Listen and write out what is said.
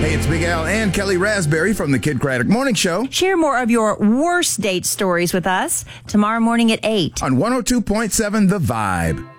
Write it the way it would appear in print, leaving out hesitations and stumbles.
Hey, it's Big Al and Kelly Raspberry from the Kid Craddock Morning Show. Share more of your worst date stories with us tomorrow morning at 8 on 102.7 The Vibe.